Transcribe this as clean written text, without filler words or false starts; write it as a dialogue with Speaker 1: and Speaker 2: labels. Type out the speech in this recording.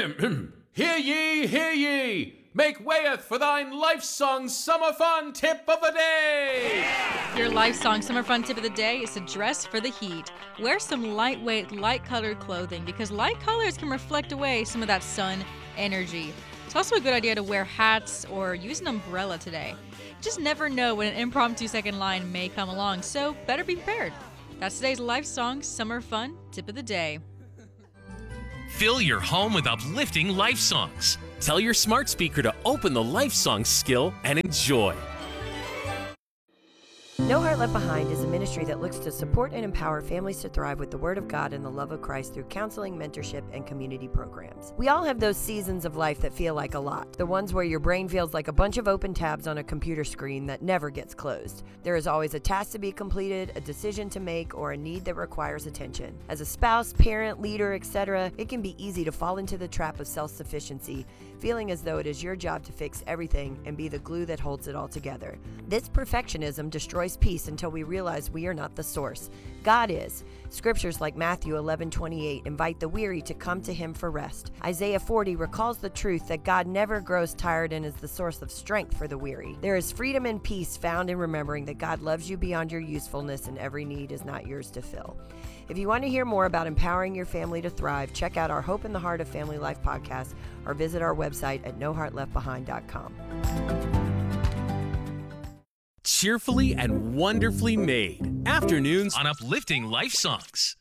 Speaker 1: Hear ye, hear ye! Make wayeth for thine life song summer fun tip of the day!
Speaker 2: Your life song summer fun tip of the day is to dress for the heat. Wear some lightweight, light-colored clothing because light colors can reflect away some of that sun energy. It's also a good idea to wear hats or use an umbrella today. You just never know when an impromptu second line may come along, so better be prepared. That's today's life song summer fun tip of the day.
Speaker 3: Fill your home with uplifting life songs. Tell your smart speaker to open the life song skill and enjoy.
Speaker 4: No Heart Left Behind is a ministry that looks to support and empower families to thrive with the Word of God and the love of Christ through counseling, mentorship, and community programs. We all have those seasons of life that feel like a lot. The ones where your brain feels like a bunch of open tabs on a computer screen that never gets closed. There is always a task to be completed, a decision to make, or a need that requires attention. As a spouse, parent, leader, etc., it can be easy to fall into the trap of self-sufficiency, feeling as though it is your job to fix everything and be the glue that holds it all together. This perfectionism destroys peace until we realize we are not the source. God is. Scriptures like Matthew 11:28 invite the weary to come to Him for rest. Isaiah 40 recalls the truth that God never grows tired and is the source of strength for the weary. There is freedom and peace found in remembering that God loves you beyond your usefulness and every need is not yours to fill. If you want to hear more about empowering your family to thrive, check out our Hope in the Heart of Family Life podcast or visit our website at noheartleftbehind.com.
Speaker 3: Cheerfully and wonderfully made. Afternoons on Uplifting Life Songs.